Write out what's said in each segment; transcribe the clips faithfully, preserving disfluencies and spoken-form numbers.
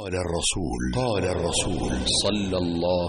قال الرسول قال الرسول صلى الله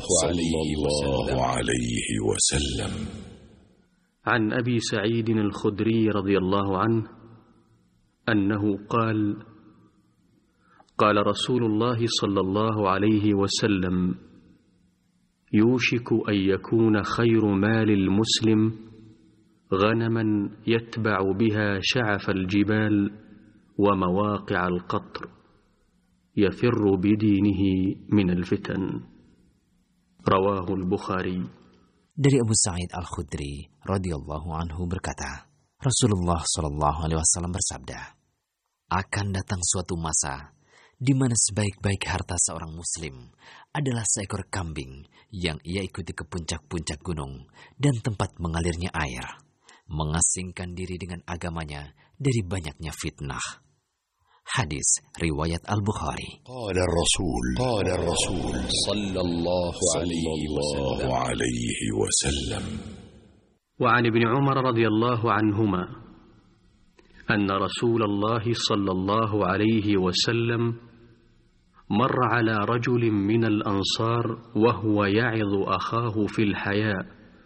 عليه وسلم عن أبي سعيد الخدري رضي الله عنه أنه قال قال رسول الله صلى الله عليه وسلم يوشك أن يكون خير مال المسلم غنما يتبع بها شعف الجبال ومواقع القطر يفر بدينه من الفتن. رواه البخاري. Dari Abu Sa'id Al-Khudri radhiyallahu anhu berkata, Rasulullah shallallahu alaihi wasallam bersabda, akan datang suatu masa di mana sebaik-baik harta seorang muslim adalah seekor kambing yang ia ikuti ke puncak-puncak gunung dan tempat mengalirnya air, mengasingkan diri dengan agamanya dari banyaknya fitnah. Hadis riwayat Al-Bukhari. Qala Rasul, qala Rasul sallallahu alaihi wasallam. Wa 'an Ibn Umar radhiyallahu anhuma anna Rasulullah sallallahu alaihi wasallam marra ala rajulin min al-ansar wa huwa ya'idhu akhahu fil haya.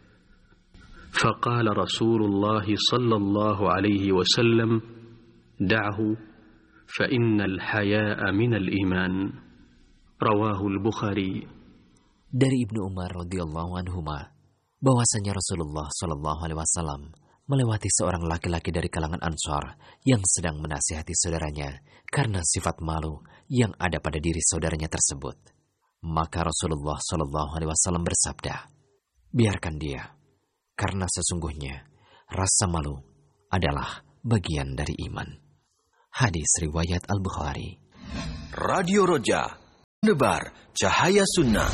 فقال رسول الله صلى الله عليه وسلم دعه فإن الحياء من الإيمان. رواه البخاري. Dari Ibnu Umar radhiyallahu anhuma bahwasanya Rasulullah sallallahu alaihi wasallam melewati seorang laki-laki dari kalangan Ansar yang sedang menasihati saudaranya karena sifat malu yang ada pada diri saudaranya tersebut. Maka Rasulullah sallallahu alaihi wasallam bersabda, biarkan dia, karena sesungguhnya rasa malu adalah bagian dari iman. Hadis riwayat Al-Bukhari. Radio Roja, menebar cahaya sunnah.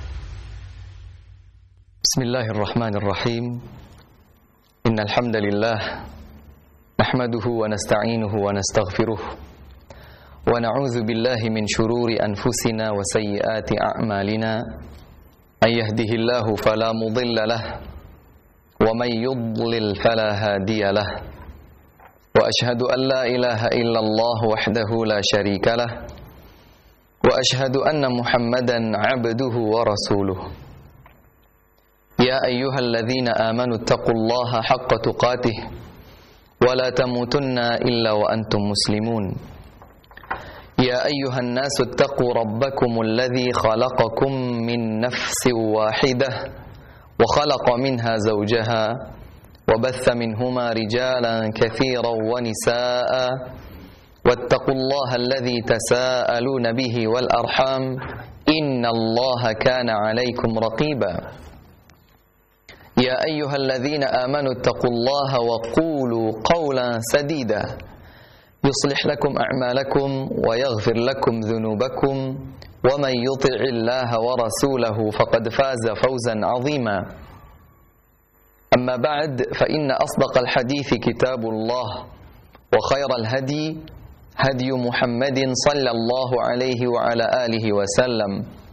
Bismillahirrahmanirrahim. Innal hamdalillah nahmaduhu wa nasta'inuhu wa nastaghfiruh wa na'udzu billahi min shururi anfusina wa sayyiati a'malina. May yahdihillahu fala mudilla lahu wa may yudlil fala hadiya lahu. Wa ashhadu an la ilaha illallah wahdahu la syarika lah wa ashhadu anna Muhammadan 'abduhu wa rasuluh. Ya ayyuhalladzina amanu taqullaha haqqa tuqatih wa la tamutunna illa wa antum muslimun. Ya ayyuhan nasu taqu rabbakumul ladzi khalaqakum min nafsin wahidah wa khalaqa minha zawjaha وبث منهما رجالا كثيرا ونساء واتقوا الله الذي تساءلون به والأرحام إن الله كان عليكم رقيبا يا أيها الذين آمنوا اتقوا الله وقولوا قولا سديدا يصلح لكم أعمالكم ويغفر لكم ذنوبكم ومن يطع الله ورسوله فقد فاز فوزا عظيما. أما بعد فإن أصدق الحديث كتاب الله وخير الهدي هدي محمد صلى الله عليه وعلى آله وسلم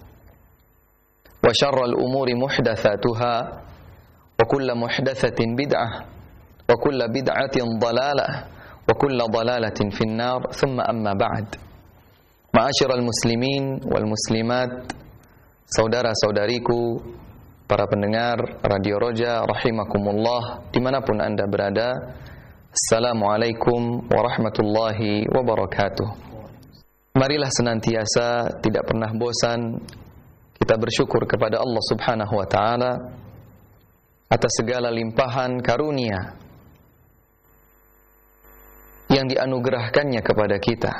وشر الأمور محدثاتها وكل محدثة بدعة وكل بدعة ضلالة وكل ضلالة في النار ثم أما بعد. معاشر المسلمين والمسلمات, saudara-saudariku, para pendengar Radio Roja rahimakumullah dimanapun Anda berada, Assalamualaikum warahmatullahi wabarakatuh. Marilah senantiasa tidak pernah bosan kita bersyukur kepada Allah subhanahu wa ta'ala atas segala limpahan karunia yang dianugerahkannya kepada kita.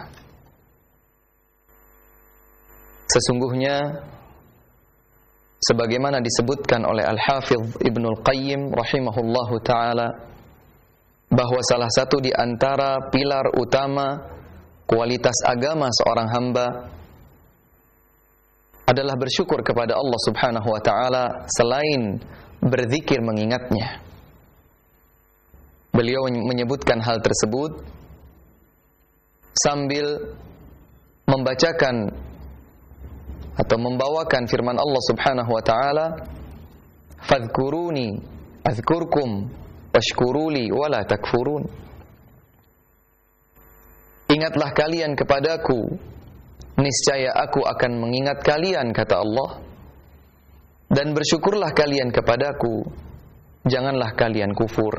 Sesungguhnya sebagaimana disebutkan oleh Al-Hafidh Ibnul Qayyim rahimahullahu ta'ala, bahwa salah satu di antara pilar utama kualitas agama seorang hamba adalah bersyukur kepada Allah subhanahu wa ta'ala selain berzikir mengingatnya. Beliau menyebutkan hal tersebut sambil membacakan atau membawakan firman Allah subhanahu wa ta'ala, fadhkuruni azkurkum washkuruli wala takfurun. Ingatlah kalian kepadaku, niscaya aku akan mengingat kalian, kata Allah, dan bersyukurlah kalian kepadaku, janganlah kalian kufur.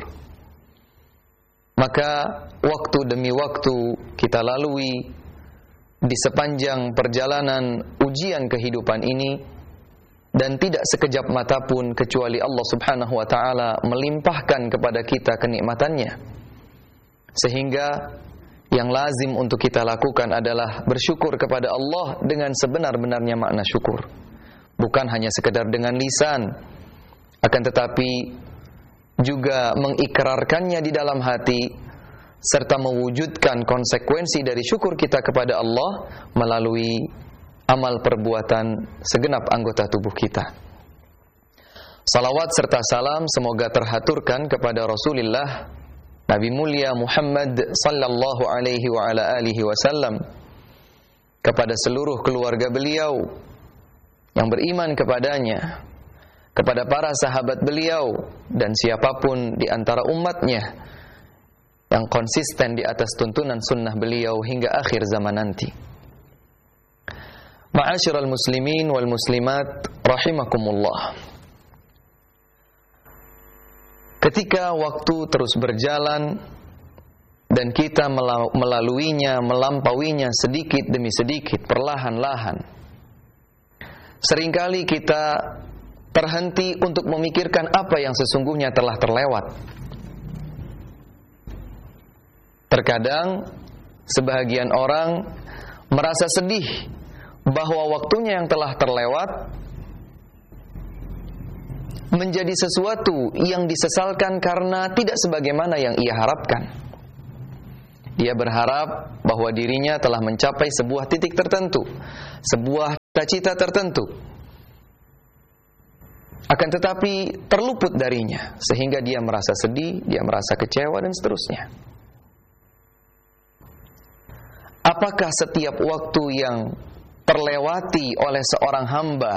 Maka waktu demi waktu kita lalui di sepanjang perjalanan ujian kehidupan ini, dan tidak sekejap mata pun kecuali Allah Subhanahu wa taala melimpahkan kepada kita kenikmatannya. Sehingga yang lazim untuk kita lakukan adalah bersyukur kepada Allah dengan sebenar-benarnya makna syukur. Bukan hanya sekedar dengan lisan, akan tetapi juga mengikrarkannya di dalam hati, serta mewujudkan konsekuensi dari syukur kita kepada Allah melalui amal perbuatan segenap anggota tubuh kita. Salawat serta salam semoga terhaturkan kepada Rasulullah Nabi mulia Muhammad sallallahu alaihi wa ala alihi wasallam, kepada seluruh keluarga beliau yang beriman kepadanya, kepada para sahabat beliau, dan siapapun di antara umatnya yang konsisten di atas tuntunan sunnah beliau hingga akhir zaman nanti. Ma'asyiral muslimin wal muslimat rahimakumullah. Ketika waktu terus berjalan dan kita melaluinya, melampauinya sedikit demi sedikit, perlahan-lahan, seringkali kita terhenti untuk memikirkan apa yang sesungguhnya telah terlewat. Terkadang sebahagian orang merasa sedih bahwa waktunya yang telah terlewat menjadi sesuatu yang disesalkan karena tidak sebagaimana yang ia harapkan. Dia berharap bahwa dirinya telah mencapai sebuah titik tertentu, sebuah cita-cita tertentu, akan tetapi terluput darinya, sehingga dia merasa sedih, dia merasa kecewa, dan seterusnya. Apakah setiap waktu yang terlewati oleh seorang hamba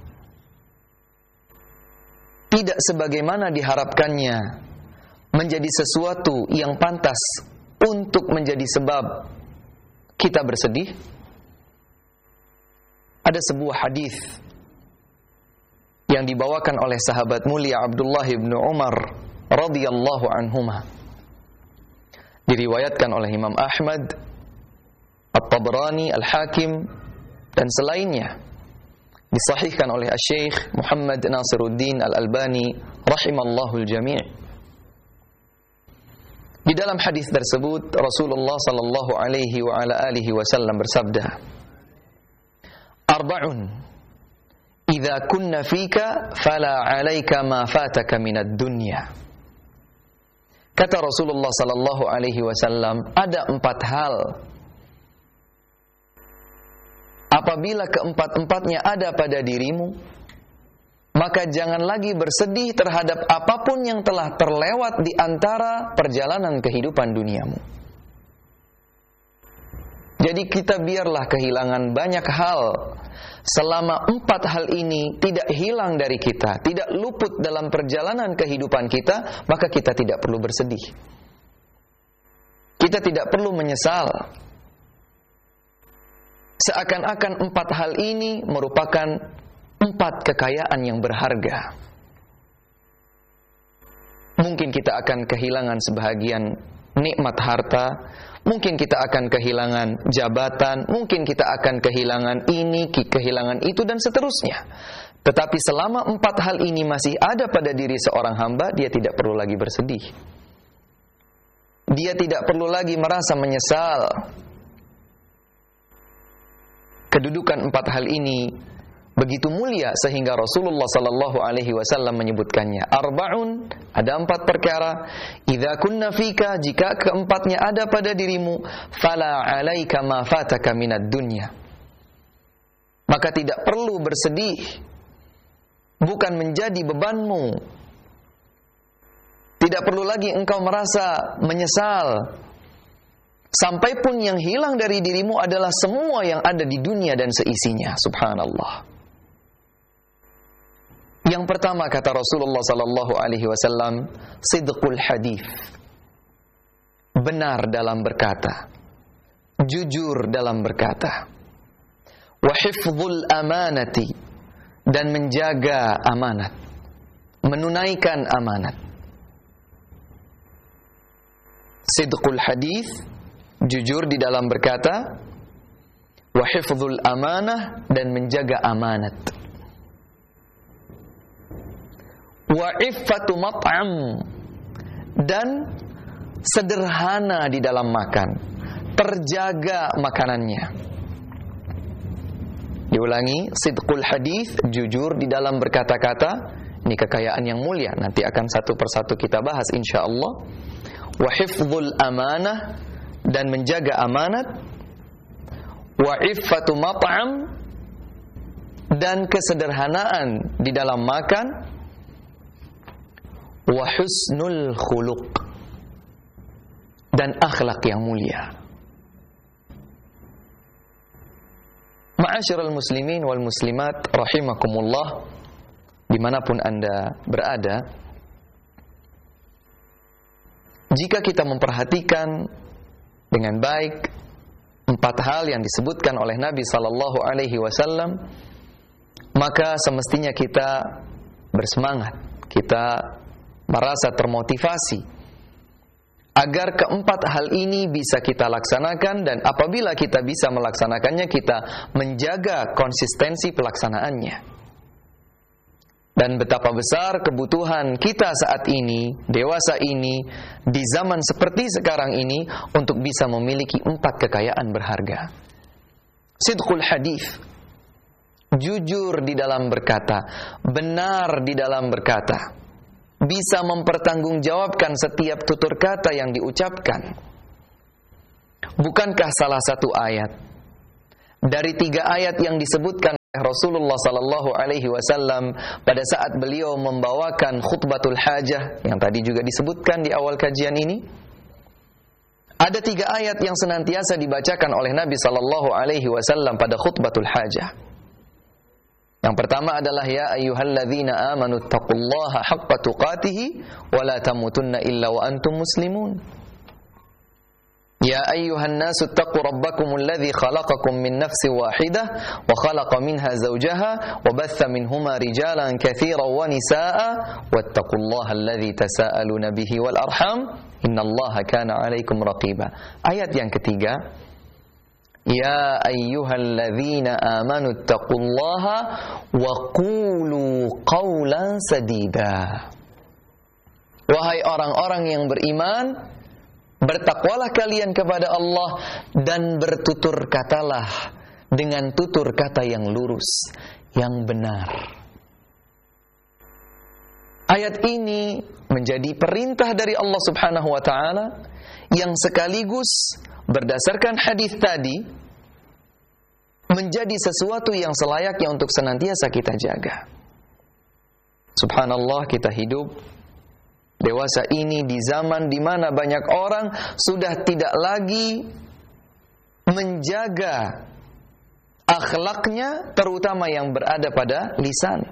tidak sebagaimana diharapkannya menjadi sesuatu yang pantas untuk menjadi sebab kita bersedih? Ada sebuah hadis yang dibawakan oleh sahabat mulia Abdullah bin Umar radhiyallahu anhuma, diriwayatkan oleh Imam Ahmad, At-Tabrani, Al-Hakim, dan selainnya, disahihkan oleh Asy-Syaikh Muhammad Nasiruddin Al-Albani rahimallahu al-jami'. Di dalam hadis tersebut Rasulullah sallallahu alaihi wa ala alihi wasallam bersabda, "Arba'un idza kunna fika fala 'alaika ma fataka minad dunya." Kata Rasulullah sallallahu alaihi wasallam, ada empat hal, apabila keempat-empatnya ada pada dirimu, maka jangan lagi bersedih terhadap apapun yang telah terlewat di antara perjalanan kehidupan duniamu. Jadi kita biarlah kehilangan banyak hal, selama empat hal ini tidak hilang dari kita, tidak luput dalam perjalanan kehidupan kita, maka kita tidak perlu bersedih. Kita tidak perlu menyesal. Seakan-akan empat hal ini merupakan empat kekayaan yang berharga. Mungkin kita akan kehilangan sebahagian nikmat harta, mungkin kita akan kehilangan jabatan, mungkin kita akan kehilangan ini, kehilangan itu, dan seterusnya. Tetapi selama empat hal ini masih ada pada diri seorang hamba, dia tidak perlu lagi bersedih. Dia tidak perlu lagi merasa menyesal. Kedudukan empat hal ini begitu mulia sehingga Rasulullah sallallahu alaihi wasallam menyebutkannya. Arba'un, ada empat perkara, idza kunna fika, jika keempatnya ada pada dirimu, fala 'alaika ma fataka minad dunya, maka tidak perlu bersedih, bukan menjadi bebanmu. Tidak perlu lagi engkau merasa menyesal. Sampai pun yang hilang dari dirimu adalah semua yang ada di dunia dan seisinya. Subhanallah. Yang pertama kata Rasulullah sallallahu alaihi wasallam, sidqul hadits. Benar dalam berkata, jujur dalam berkata. wa hifdzul amanati, dan menjaga amanat, menunaikan amanat. Sidqul hadis, jujur di dalam berkata, wa hifdzul amanah, dan menjaga amanat. Wa iffatu mat'am, dan sederhana di dalam makan, terjaga makanannya. Diulangi, sidqul hadis, jujur di dalam berkata-kata. Ini kekayaan yang mulia, nanti akan satu persatu kita bahas insyaallah. Wa hifdzul amanah, dan menjaga amanat. Wa iffatu mat'am, dan kesederhanaan di dalam makan. Wa husnul khuluq, dan akhlak yang mulia. Ma'asyiral muslimin wal muslimat rahimakumullah, dimanapun Anda berada, jika kita memperhatikan dengan baik empat hal yang disebutkan oleh Nabi sallallahu alaihi wasallam, maka semestinya kita bersemangat, kita merasa termotivasi agar keempat hal ini bisa kita laksanakan, dan apabila kita bisa melaksanakannya, kita menjaga konsistensi pelaksanaannya. Dan betapa besar kebutuhan kita saat ini, dewasa ini, di zaman seperti sekarang ini, untuk bisa memiliki empat kekayaan berharga. Sidqul hadis, jujur di dalam berkata, benar di dalam berkata, bisa mempertanggungjawabkan setiap tutur kata yang diucapkan. Bukankah salah satu ayat dari tiga ayat yang disebutkan oleh Rasulullah sallallahu alaihi wasallam pada saat beliau membawakan khutbatul hajah yang tadi juga disebutkan di awal kajian ini? Ada tiga ayat yang senantiasa dibacakan oleh Nabi sallallahu alaihi wasallam pada khutbatul hajah. Yang pertama adalah ya ayyuhalladzina amanu taqullaha haqqa tuqatih wa la tamutunna illa wa antum muslimun. Ya ayyuhan nasu taqu rabbakumul ladzi khalaqakum min nafsin wahidah wa khalaqa minha zawjaha wa batha minhuma rijalan katsiran wa nisaa'a wattaqullaha alladzi tasaaluna bihi wal arham innallaha kana 'alaikum raqiba. Ayat yang ketiga, ya ayyuhalladzina amanu taqullaha wa qulu qawlan sadida. Wahai orang-orang yang beriman, bertakwalah kalian kepada Allah dan bertutur katalah dengan tutur kata yang lurus, yang benar. Ayat ini menjadi perintah dari Allah Subhanahu wa taala yang sekaligus berdasarkan hadis tadi menjadi sesuatu yang selayaknya untuk senantiasa kita jaga. Subhanallah, kita hidup dewasa ini di zaman di mana banyak orang sudah tidak lagi menjaga akhlaknya, terutama yang berada pada lisan.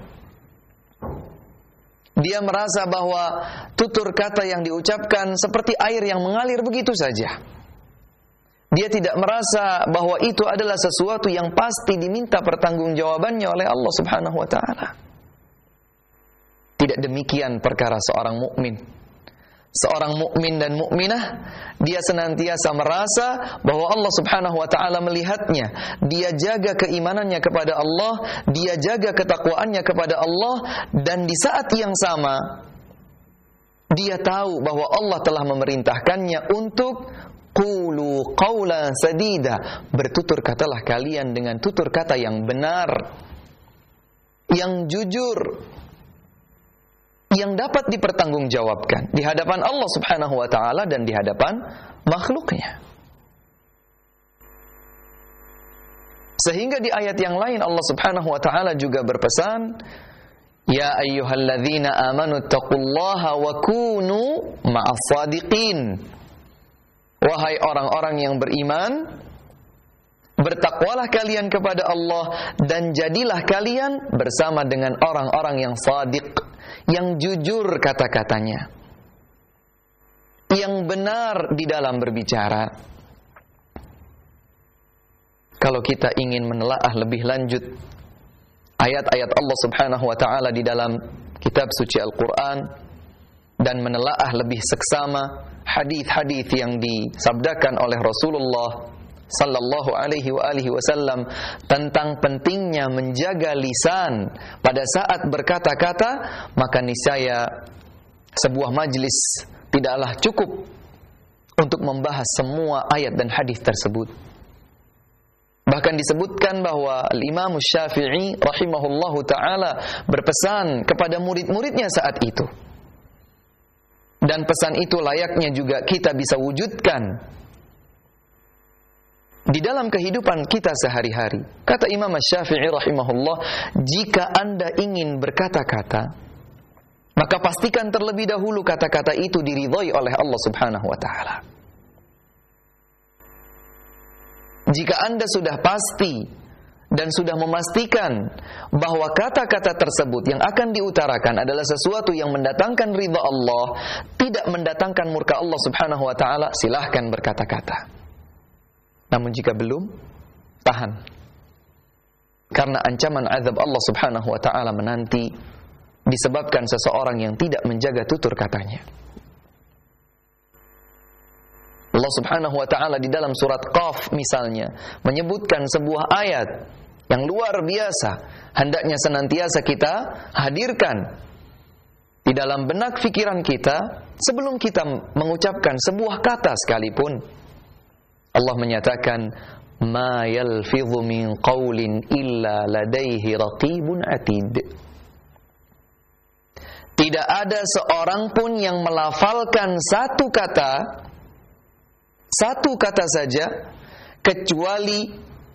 Dia merasa bahwa tutur kata yang diucapkan seperti air yang mengalir begitu saja. Dia tidak merasa bahwa itu adalah sesuatu yang pasti diminta pertanggungjawabannya oleh Allah Subhanahu wa taala. Tidak demikian perkara seorang mukmin. Seorang mukmin dan mukminah, dia senantiasa merasa bahwa Allah Subhanahu wa taala melihatnya. Dia jaga keimanannya kepada Allah, dia jaga ketakwaannya kepada Allah, dan di saat yang sama dia tahu bahwa Allah telah memerintahkannya untuk qulu qawlan sadida, bertutur katalah kalian dengan tutur kata yang benar, yang jujur, yang dapat dipertanggungjawabkan di hadapan Allah Subhanahu wa taala dan di hadapan makhluknya. Sehingga di ayat yang lain Allah Subhanahu wa taala juga berpesan, ya ayyuhalladzina amanu taqullaha wa kunu ma'as shadiqin. Wahai orang-orang yang beriman, bertakwalah kalian kepada Allah dan jadilah kalian bersama dengan orang-orang yang shadiq, yang jujur kata-katanya, yang benar di dalam berbicara. kalau kita ingin menelaah lebih lanjut ayat-ayat Allah Subhanahu wa taala di dalam kitab suci Al-Qur'an dan menelaah lebih seksama hadis-hadis yang disabdakan oleh Rasulullah sallallahu alaihi wa alihi wasallam tentang pentingnya menjaga lisan pada saat berkata-kata, maka niscaya sebuah majlis tidaklah cukup untuk membahas semua ayat dan hadis tersebut. Bahkan disebutkan bahwa Al-Imam Syafi'i rahimahullahu ta'ala berpesan kepada murid-muridnya saat itu. Dan pesan itu layaknya juga kita bisa wujudkan di dalam kehidupan kita sehari-hari. Kata Imam Syafi'i rahimahullah, jika Anda ingin berkata-kata, maka pastikan terlebih dahulu kata-kata itu diridhai oleh Allah Subhanahu wa ta'ala. Jika Anda sudah pasti dan sudah memastikan bahwa kata-kata tersebut yang akan diutarakan adalah sesuatu yang mendatangkan ridha Allah, tidak mendatangkan murka Allah Subhanahu wa ta'ala, silahkan berkata-kata. Namun jika belum, tahan. Karena ancaman azab Allah Subhanahu wa ta'ala menanti disebabkan seseorang yang tidak menjaga tutur katanya. Allah Subhanahu wa ta'ala di dalam surat Qaf misalnya menyebutkan sebuah ayat yang luar biasa, hendaknya senantiasa kita hadirkan di dalam benak fikiran kita sebelum kita mengucapkan sebuah kata sekalipun. Allah menyatakan, ma yalfidhu min qawlin illa ladaihi raqibun atid. Tidak ada seorang pun yang melafalkan satu kata, satu kata saja, kecuali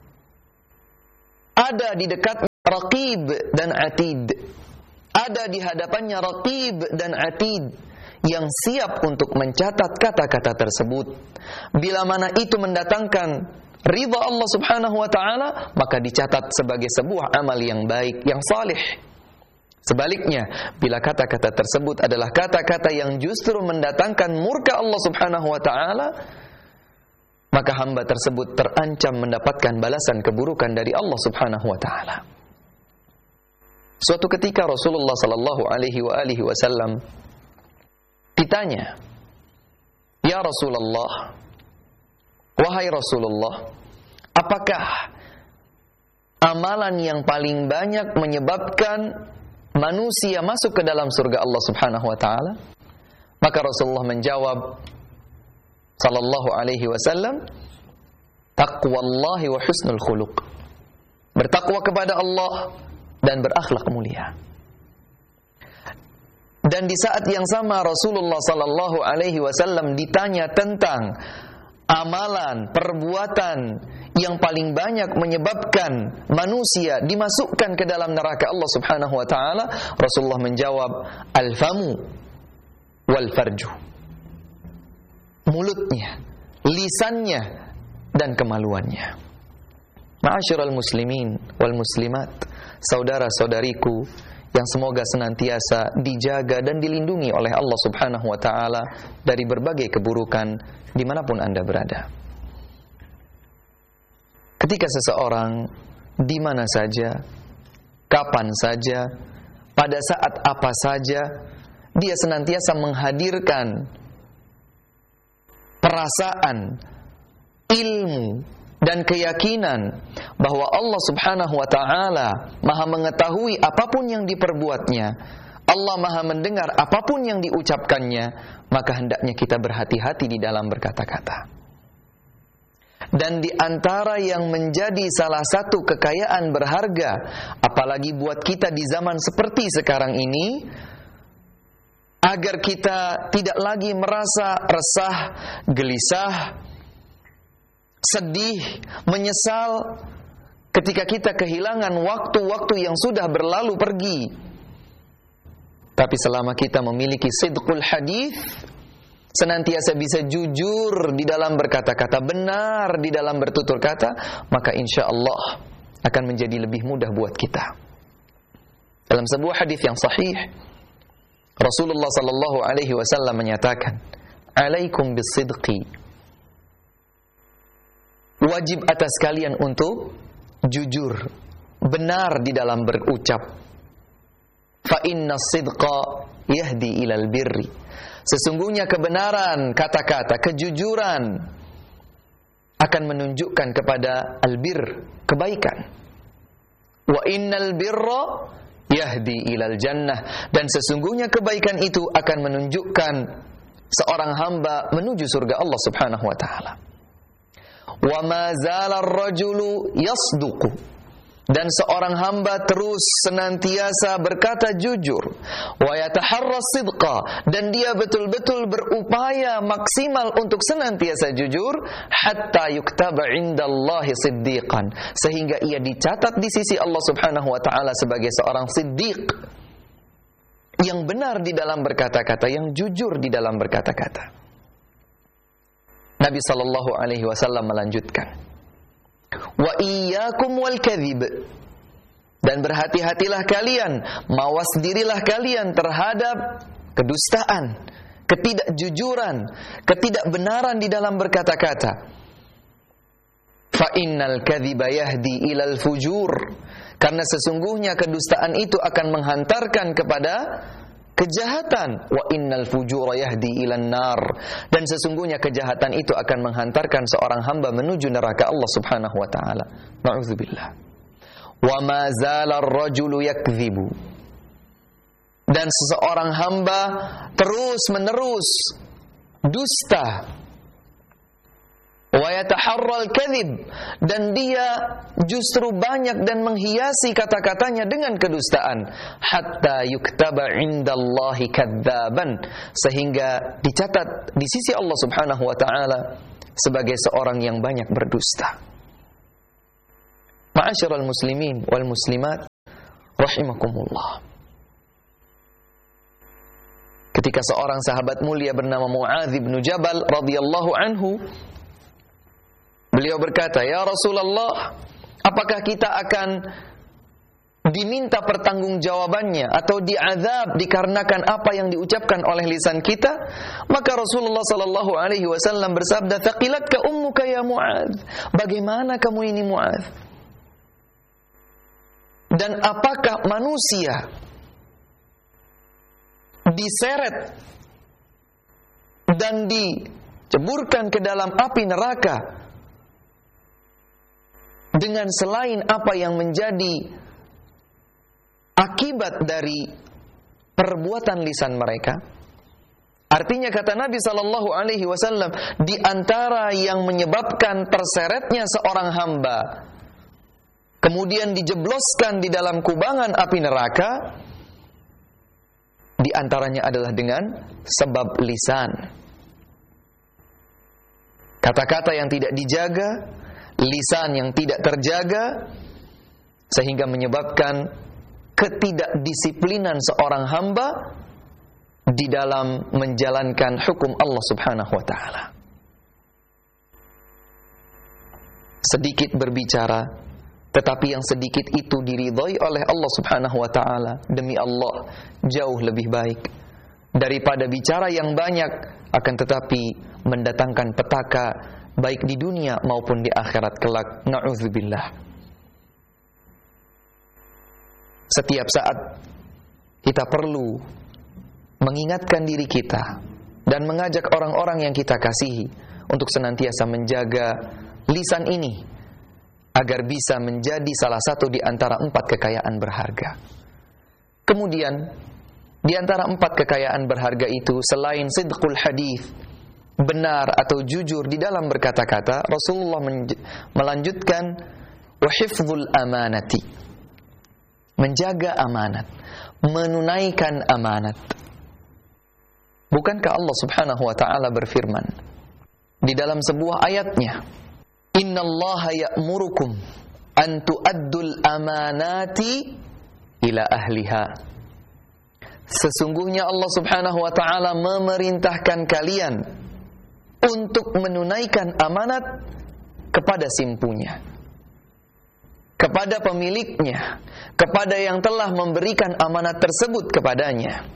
ada di dekatnya raqib dan atid. Ada di hadapannya raqib dan atid yang siap untuk mencatat kata-kata tersebut. Bila mana itu mendatangkan ridha Allah Subhanahu wa ta'ala, maka dicatat sebagai sebuah amal yang baik, yang salih. Sebaliknya, bila kata-kata tersebut adalah kata-kata yang justru mendatangkan murka Allah Subhanahu wa ta'ala, maka hamba tersebut terancam mendapatkan balasan keburukan dari Allah Subhanahu wa ta'ala. Suatu ketika Rasulullah sallallahu alaihi wa alihi wasallam ditanya, "Ya Rasulullah, wahai Rasulullah, apakah amalan yang paling banyak menyebabkan manusia masuk ke dalam surga Allah Subhanahu wa ta'ala?" Maka Rasulullah menjawab sallallahu alaihi wasallam, taqwallahi wa husnul khuluq. Bertakwa kepada Allah dan berakhlak mulia. Dan di saat yang sama Rasulullah sallallahu alaihi wasallam ditanya tentang amalan, perbuatan yang paling banyak menyebabkan manusia dimasukkan ke dalam neraka Allah Subhanahu wa ta'ala. Rasulullah menjawab, al-famu wal farju. Mulutnya, lisannya, dan kemaluannya. Ma'asyiral muslimin wal muslimat, saudara-saudariku yang semoga senantiasa dijaga dan dilindungi oleh Allah Subhanahu wa ta'ala dari berbagai keburukan dimanapun Anda berada. Ketika seseorang di mana saja, kapan saja, pada saat apa saja, dia senantiasa menghadirkan perasaan, ilmu, dan keyakinan bahwa Allah Subhanahu wa ta'ala maha mengetahui apapun yang diperbuatnya, Allah maha mendengar apapun yang diucapkannya, maka hendaknya kita berhati-hati di dalam berkata-kata. Dan di antara yang menjadi salah satu kekayaan berharga, apalagi buat kita di zaman seperti sekarang ini, agar kita tidak lagi merasa resah, gelisah, sedih, menyesal ketika kita kehilangan waktu-waktu yang sudah berlalu pergi. Tapi selama kita memiliki sidqul hadith, senantiasa bisa jujur di dalam berkata-kata, benar di dalam bertutur kata, maka insya Allah akan menjadi lebih mudah buat kita. Dalam sebuah hadis yang sahih, Rasulullah sallallahu alaihi wasallam menyatakan, "Alaikum bisidqi wajib atas kalian untuk jujur, benar di dalam berucap. Fa inna sidqa yahdi ilal birri. Sesungguhnya kebenaran kata-kata, kejujuran akan menunjukkan kepada albir, kebaikan. Wa innal birra yahdi ilal jannah. Dan sesungguhnya kebaikan itu akan menunjukkan seorang hamba menuju surga Allah Subhanahu wa taala. Wa ma zala ar-rajulu yasduqu. Dan seorang hamba terus senantiasa berkata jujur. Wa yataharra sidqa. Dan dia betul-betul berupaya maksimal untuk senantiasa jujur. Hatta yuktaba indallahi siddiqan. Sehingga ia dicatat di sisi Allah Subhanahu wa ta'ala sebagai seorang siddiq, yang benar di dalam berkata-kata, yang jujur di dalam berkata-kata. Nabi sallallahu alaihi wasallam melanjutkan, wa iyyakum wal kadhib. Dan berhati-hatilah kalian, mawas dirilah kalian terhadap kedustaan, ketidakjujuran, ketidakbenaran di dalam berkata-kata. Fa innal kadhiba yahdi ilal fujur. Karena sesungguhnya kedustaan itu akan menghantarkan kepada kejahatan. Wa innal fujura yahdi ilan nar. Dan sesungguhnya kejahatan itu akan menghantarkan seorang hamba menuju neraka Allah Subhanahu wa taala. Na'udzubillah. Wa ma zala ar-rajulu yakdzibu. Dan seseorang hamba terus-menerus dusta. Wa yataharral kadhib. Dan dia justru banyak dan menghiasi kata-katanya dengan kedustaan. Hatta yuktaba indallahi kadzaban. Sehingga dicatat di sisi Allah Subhanahu wa ta'ala sebagai seorang yang banyak berdusta. Ma'asyiral muslimin wal muslimat rahimakumullah. Ketika seorang sahabat mulia bernama Mu'adz bin Jabal radhiyallahu anhu, beliau berkata, "Ya Rasulullah, apakah kita akan diminta pertanggungjawabannya atau diazab dikarenakan apa yang diucapkan oleh lisan kita?" Maka Rasulullah sallallahu alaihi wasallam bersabda, "Thaqilatka ummuka ya Mu'adz." Bagaimana kamu ini Mu'adz? Dan apakah manusia diseret dan diceburkan ke dalam api neraka dengan selain apa yang menjadi akibat dari perbuatan lisan mereka? Artinya kata Nabi sallallahu alaihi wasallam, di antara yang menyebabkan terseretnya seorang hamba kemudian dijebloskan di dalam kubangan api neraka, di antaranya adalah dengan sebab lisan. Kata-kata yang tidak dijaga, lisan yang tidak terjaga, sehingga menyebabkan ketidakdisiplinan seorang hamba di dalam menjalankan hukum Allah Subhanahu wa ta'ala. Sedikit berbicara, tetapi yang sedikit itu diridhai oleh Allah Subhanahu wa ta'ala, demi Allah jauh lebih baik daripada bicara yang banyak akan tetapi mendatangkan petaka baik di dunia maupun di akhirat kelak. Na'udzubillah. Setiap saat kita perlu mengingatkan diri kita dan mengajak orang-orang yang kita kasihi untuk senantiasa menjaga lisan ini agar bisa menjadi salah satu di antara empat kekayaan berharga. Kemudian di antara empat kekayaan berharga itu, selain sidqul hadith, benar atau jujur di dalam berkata-kata, Rasulullah melanjutkan wa hifdzul amanati, menjaga amanat, menunaikan amanat. Bukankah Allah Subhanahu wa ta'ala berfirman di dalam sebuah ayatnya, innallaha ya'murukum an tu'addul amanati ila ahliha. Sesungguhnya Allah Subhanahu wa ta'ala memerintahkan kalian untuk menunaikan amanat kepada simpunya, kepada pemiliknya, kepada yang telah memberikan amanat tersebut kepadanya.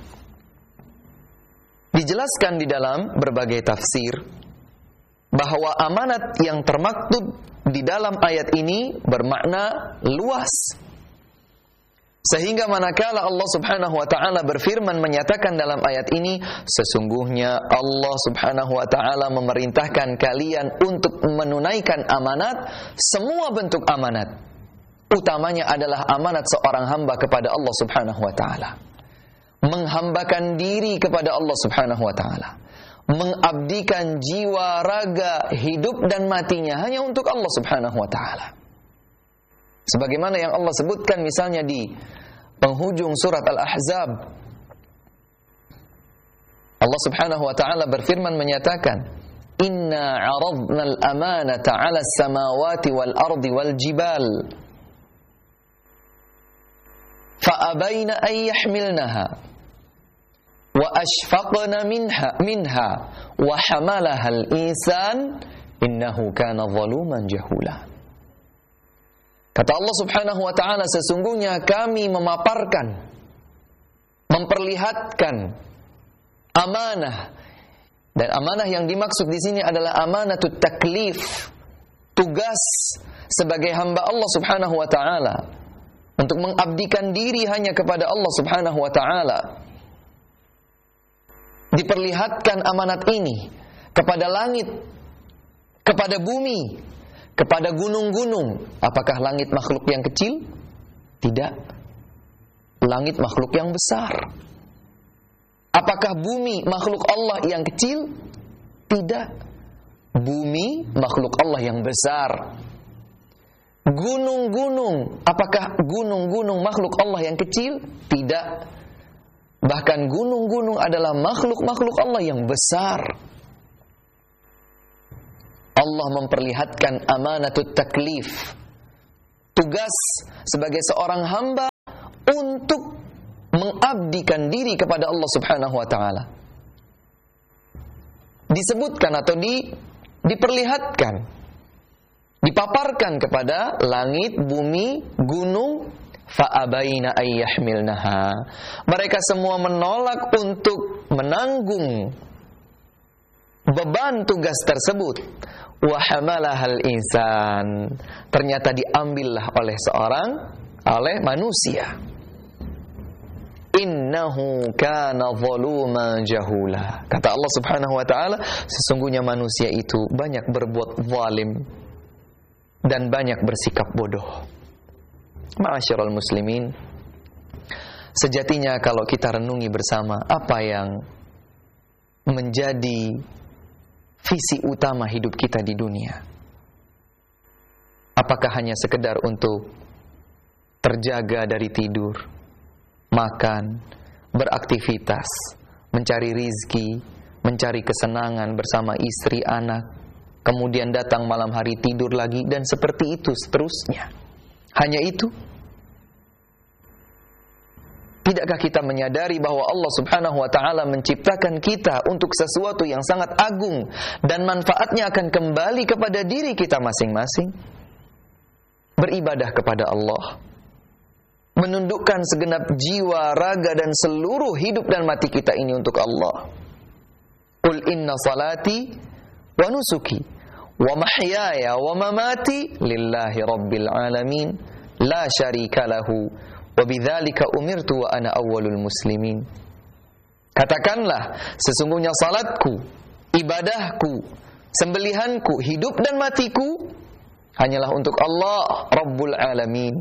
Dijelaskan di dalam berbagai tafsir bahwa amanat yang termaktub di dalam ayat ini bermakna luas. Sehingga manakala Allah Subhanahu wa taala berfirman menyatakan dalam ayat ini, sesungguhnya Allah Subhanahu wa taala memerintahkan kalian untuk menunaikan amanat, semua bentuk amanat. Utamanya adalah amanat seorang hamba kepada Allah Subhanahu wa taala. Menghambakan diri kepada Allah Subhanahu wa taala, mengabdikan jiwa, raga, hidup dan matinya hanya untuk Allah Subhanahu wa taala. Sebagaimana yang Allah sebutkan misalnya di penghujung surat Al-Ahzab, Allah Subhanahu wa taala berfirman menyatakan, "Inna 'aradna al-amanata 'ala as-samawati wal ardi wal jibal fa abaina an yahmilnaha wa ashfaqna minha minha wa hamalaha al-insan innahu kana zaluman jahula." Kata Allah Subhanahu wa taala, sesungguhnya kami memaparkan, memperlihatkan amanah, dan amanah yang dimaksud di sini adalah amanatut taklif, tugas sebagai hamba Allah Subhanahu wa taala untuk mengabdikan diri hanya kepada Allah Subhanahu wa taala. Diperlihatkan amanat ini kepada langit, kepada bumi, kepada gunung-gunung. Apakah langit makhluk yang kecil? Tidak. Langit makhluk yang besar. Apakah bumi makhluk Allah yang kecil? Tidak. Bumi makhluk Allah yang besar. Gunung-gunung, apakah gunung-gunung makhluk Allah yang kecil? Tidak. Bahkan gunung-gunung adalah makhluk-makhluk Allah yang besar. Allah memperlihatkan amanatut taklif, tugas sebagai seorang hamba untuk mengabdikan diri kepada Allah Subhanahu wa taala. Disebutkan atau di, diperlihatkan, dipaparkan kepada langit, bumi, gunung, fa'abaina ayyahmilnaha. Mereka semua menolak untuk menanggung beban tugas tersebut. Wa hamalahal insan. Ternyata diambillah oleh seorang, oleh manusia. Innahu kana zaluman jahula. Kata Allah Subhanahu wa taala, sesungguhnya manusia itu banyak berbuat zalim dan banyak bersikap bodoh. Ma'asyiral muslimin, sejatinya kalau kita renungi bersama apa yang menjadi visi utama hidup kita di dunia, apakah hanya sekedar untuk terjaga dari tidur, makan, beraktivitas, mencari rizki, mencari kesenangan bersama istri, anak, kemudian datang malam hari tidur lagi, dan seperti itu seterusnya? Hanya itu? Tidakkah kita menyadari bahwa Allah Subhanahu wa taala menciptakan kita untuk sesuatu yang sangat agung dan manfaatnya akan kembali kepada diri kita masing-masing? Beribadah kepada Allah, menundukkan segenap jiwa, raga dan seluruh hidup dan mati kita ini untuk Allah. Qul inna salati wa nusuki wa mahyaya wa mamati lillahi rabbil alamin la syarika lahu wa bidzalika umirtu wa ana awwalul muslimin. Katakanlah, sesungguhnya salatku, ibadahku, sembelihanku, hidup dan matiku hanyalah untuk Allah Rabbul Alamin.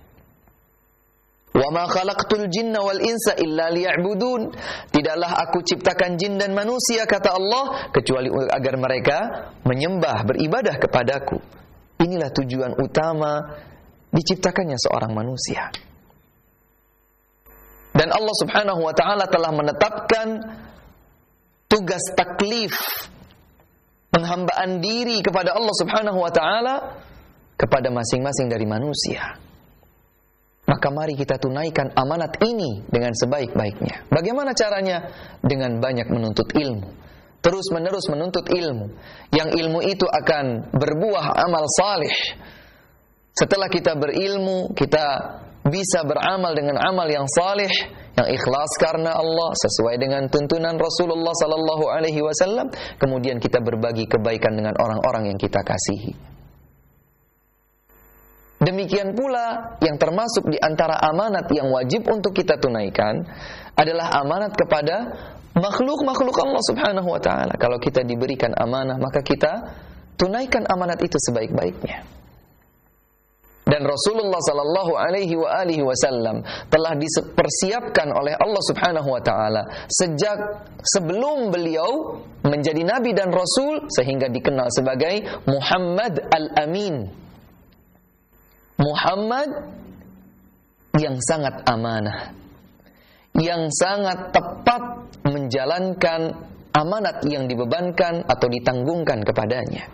Wa ma khalaqtul jinna wal insa illa liya'budun. Tidaklah aku ciptakan jin dan manusia, kata Allah, kecuali agar mereka menyembah, beribadah kepadaku. Inilah tujuan utama diciptakannya seorang manusia. Dan Allah Subhanahu wa taala telah menetapkan tugas taklif, penghambaan diri kepada Allah Subhanahu wa taala kepada masing-masing dari manusia. Maka mari kita tunaikan amanat ini dengan sebaik-baiknya. Bagaimana caranya? Dengan banyak menuntut ilmu. Terus-menerus menuntut ilmu. Yang ilmu itu akan berbuah amal salih. Setelah kita berilmu, kita bisa beramal dengan amal yang salih, yang ikhlas karena Allah, sesuai dengan tuntunan Rasulullah sallallahu alaihi wasallam. Kemudian kita berbagi kebaikan dengan orang-orang yang kita kasihi. Demikian pula yang termasuk di antara amanat yang wajib untuk kita tunaikan adalah amanat kepada makhluk-makhluk Allah Subhanahu wa taala. Kalau kita diberikan amanah, maka kita tunaikan amanat itu sebaik-baiknya. Dan Rasulullah sallallahu alaihi wa alihi wasallam telah dipersiapkan oleh Allah Subhanahu wa taala sejak sebelum beliau menjadi nabi dan rasul, sehingga dikenal sebagai Muhammad al-Amin. Muhammad yang sangat amanah, yang sangat tepat menjalankan amanat yang dibebankan atau ditanggungkan kepadanya.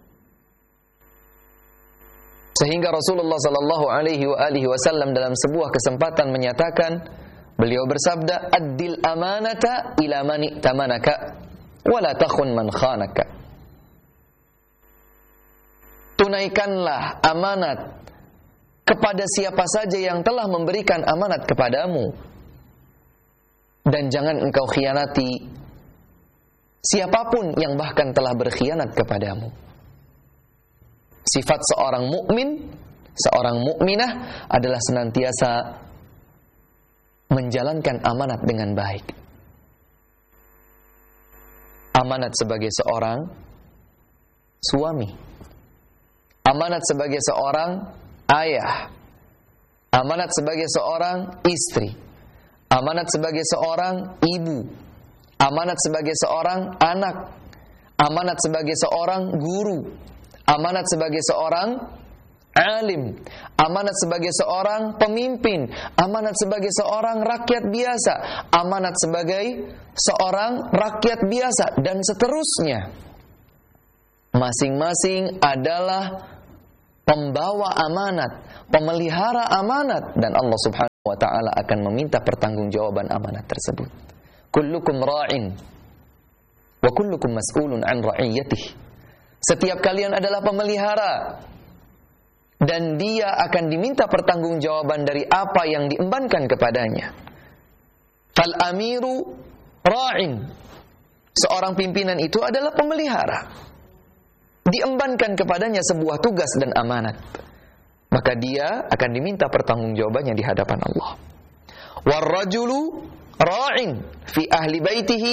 Sehingga Rasulullah sallallahu alaihi wa alihi wasallam dalam sebuah kesempatan menyatakan, beliau bersabda, "Addil amanata ila man i'tamanaka wa la takhun man khanaka." Tunaikanlah amanat kepada siapa saja yang telah memberikan amanat kepadamu, dan jangan engkau khianati siapapun yang bahkan telah berkhianat kepadamu. Sifat seorang mukmin, seorang mukminah adalah senantiasa menjalankan amanat dengan baik. Amanat sebagai seorang suami, amanat sebagai seorang ayah, amanat sebagai seorang istri, amanat sebagai seorang ibu, amanat sebagai seorang anak, amanat sebagai seorang guru, amanat sebagai seorang alim, amanat sebagai seorang pemimpin, amanat sebagai seorang rakyat biasa, amanat sebagai seorang rakyat biasa, dan seterusnya. Masing-masing adalah pembawa amanat, pemelihara amanat, dan Allah Subhanahu wa taala akan meminta pertanggungjawaban amanat tersebut. Kullukum ra'in wa kullukum mas'ulun 'an ra'iyatihi. Setiap kalian adalah pemelihara, dan dia akan diminta pertanggungjawaban dari apa yang diembankan kepadanya. Fal amiru ra'in. Seorang pimpinan itu adalah pemelihara. Diembankan kepadanya sebuah tugas dan amanat, maka dia akan diminta pertanggungjawabannya di hadapan Allah. Warrajulu ra'in fi ahli baitihi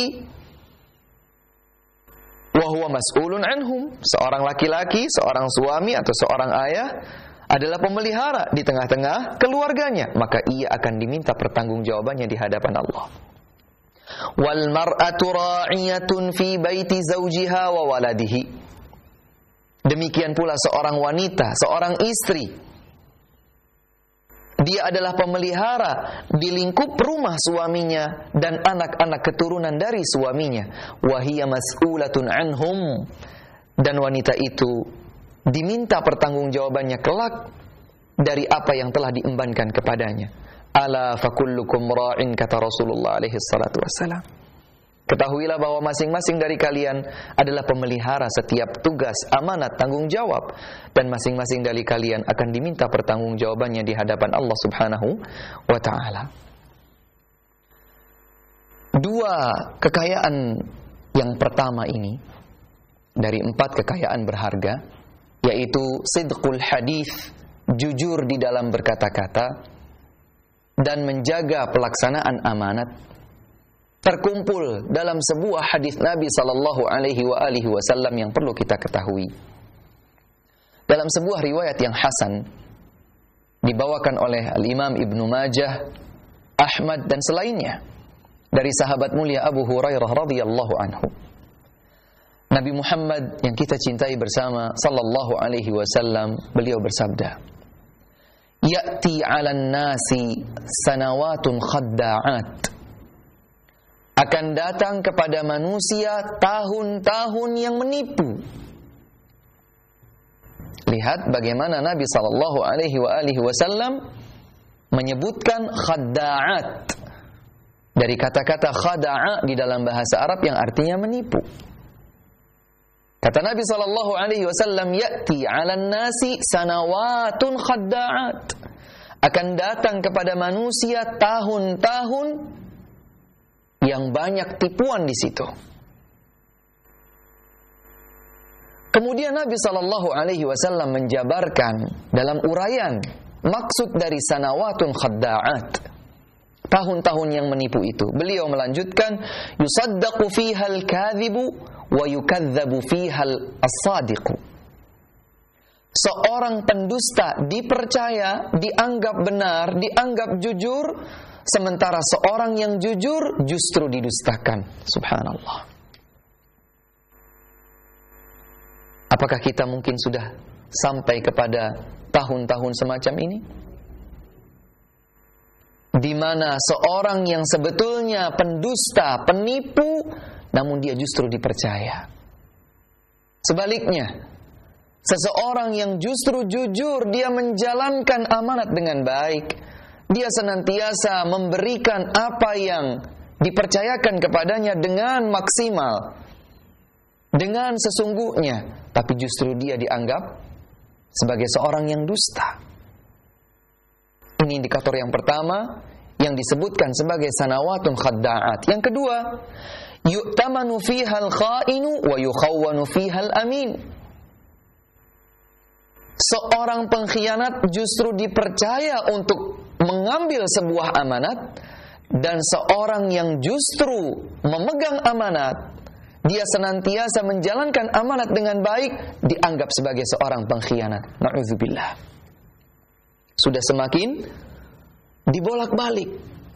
wa huwa mas'ulun anhum. Seorang laki-laki, seorang suami atau seorang ayah adalah pemelihara di tengah-tengah keluarganya, maka ia akan diminta pertanggungjawabannya di hadapan Allah. Wal mar'atu ra'iyatun fi baiti zawjiha wa waladihi. Demikian pula seorang wanita, seorang istri, dia adalah pemelihara di lingkup rumah suaminya dan anak-anak keturunan dari suaminya. Wahiyya mas'ulatun anhum. Dan wanita itu diminta pertanggungjawabannya kelak dari apa yang telah diembankan kepadanya. Ala fakullukum ra'in, kata Rasulullah alaihi salatu wassalam. Ketahuilah bahwa masing-masing dari kalian adalah pemelihara setiap tugas, amanat, tanggung jawab, dan masing-masing dari kalian akan diminta pertanggungjawabannya di hadapan Allah Subhanahu wa taala. Dua kekayaan yang pertama ini dari empat kekayaan berharga, yaitu sidqul hadis, jujur di dalam berkata-kata, dan menjaga pelaksanaan amanat, terkumpul dalam sebuah hadis Nabi sallallahu alaihi wa alihi wasallam yang perlu kita ketahui. Dalam sebuah riwayat yang hasan dibawakan oleh Al-Imam Ibnu Majah, Ahmad dan selainnya dari sahabat mulia Abu Hurairah radhiyallahu anhu. Nabi Muhammad yang kita cintai bersama sallallahu alaihi wasallam, beliau bersabda, "Ya'ti 'alan nasi sanawatun khadda'at." Akan datang kepada manusia tahun-tahun yang menipu. Lihat bagaimana Nabi sallallahu alaihi wa alihi wasallam menyebutkan khadda'at dari kata-kata khada'a di dalam bahasa Arab yang artinya menipu. Kata Nabi sallallahu alaihi wasallam, "Ya'ti 'alan nasi sanawatun khadda'at." Akan datang kepada manusia tahun-tahun yang banyak tipuan di situ. Kemudian Nabi Shallallahu Alaihi Wasallam menjabarkan dalam uraian maksud dari sanawatun khadda'at, tahun-tahun yang menipu itu. Beliau melanjutkan, yusaddaqu fihal kadhibu wa yukadzabu fihal as-sadiqu. Seorang pendusta dipercaya, dianggap benar, dianggap jujur, sementara seorang yang jujur justru didustakan. Subhanallah. Apakah kita mungkin sudah sampai kepada tahun-tahun semacam ini? Di mana seorang yang sebetulnya pendusta, penipu, namun dia justru dipercaya. Sebaliknya, seseorang yang justru jujur, dia menjalankan amanat dengan baik. Dia senantiasa memberikan apa yang dipercayakan kepadanya dengan maksimal, dengan sesungguhnya, tapi justru dia dianggap sebagai seorang yang dusta. Ini indikator yang pertama yang disebutkan sebagai sanawatun khadda'at. Yang kedua, yu'tamanu fihal kha'inu wa yukhawwanu fihal amin. Seorang pengkhianat justru dipercaya untuk mengambil sebuah amanat, dan seorang yang justru memegang amanat, dia senantiasa menjalankan amanat dengan baik, dianggap sebagai seorang pengkhianat. Na'udzubillah. Sudah semakin dibolak-balik.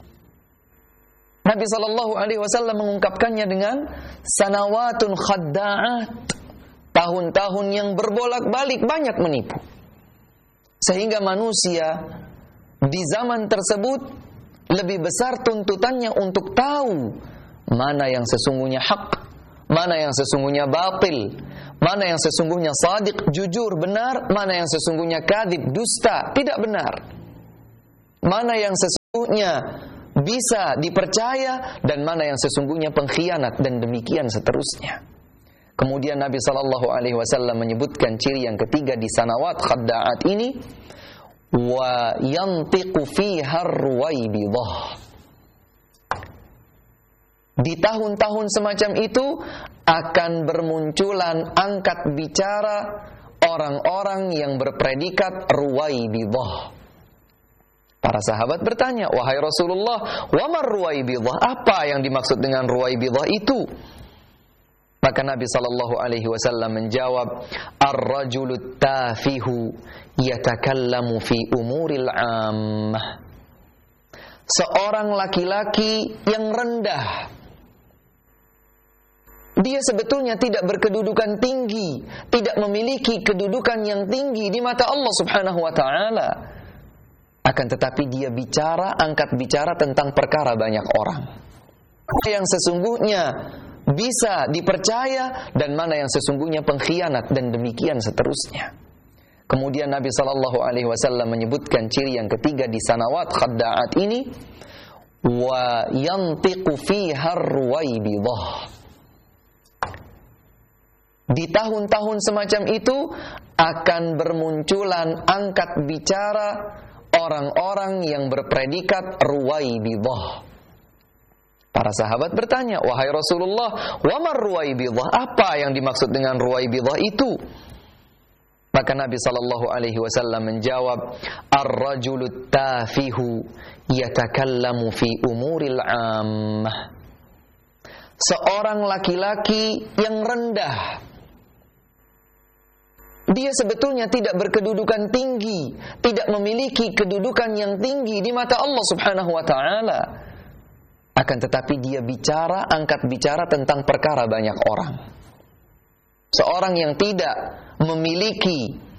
Nabi Shallallahu Alaihi Wasallam mengungkapkannya dengan sanawatun khadda'at, tahun-tahun yang berbolak-balik, banyak menipu, sehingga manusia di zaman tersebut lebih besar tuntutannya untuk tahu mana yang sesungguhnya hak, mana yang sesungguhnya batil, mana yang sesungguhnya sadiq, jujur, benar, mana yang sesungguhnya kadhib, dusta, tidak benar, mana yang sesungguhnya bisa dipercaya dan mana yang sesungguhnya pengkhianat, dan demikian seterusnya. Kemudian Nabi Shallallahu Alaihi Wasallam menyebutkan ciri yang ketiga di sanawat khadda'at ini, wa yantiqu fiha ruwaibidah. Di tahun-tahun semacam itu akan bermunculan angkat bicara orang-orang yang berpredikat ruwaibidah. Para sahabat bertanya, wahai Rasulullah, wa mar ruwaibidah? Apa yang dimaksud dengan ruwaibidah itu? Maka Nabi sallallahu alaihi wasallam menjawab, ar-rajulut tafihu yatakallamu fi umuril ammah. Seorang laki-laki yang rendah, dia sebetulnya tidak berkedudukan tinggi, tidak memiliki kedudukan yang tinggi di mata Allah Subhanahu wa taala. Akan tetapi dia bicara, angkat bicara tentang perkara banyak orang. Yang sesungguhnya bisa dipercaya dan mana yang sesungguhnya pengkhianat, dan demikian seterusnya. Kemudian Nabi sallallahu alaihi wasallam menyebutkan ciri yang ketiga di sanawat khadda'at ini, wa yantiqu fiha ruwaibidah. Di tahun-tahun semacam itu akan bermunculan angkat bicara orang-orang yang berpredikat ruwaibidah. Para sahabat bertanya, wahai Rasulullah, wa mar ruwaibidah? Apa yang dimaksud dengan ruwaibidah itu? Maka Nabi sallallahu alaihi wasallam menjawab, ar-rajulut tafihu yatakallamu fi umuril ammah. Seorang laki-laki yang rendah, dia sebetulnya tidak berkedudukan tinggi, tidak memiliki kedudukan yang tinggi di mata Allah Subhanahu wa taala. Akan tetapi dia bicara, angkat bicara tentang perkara banyak orang. Seorang yang tidak memiliki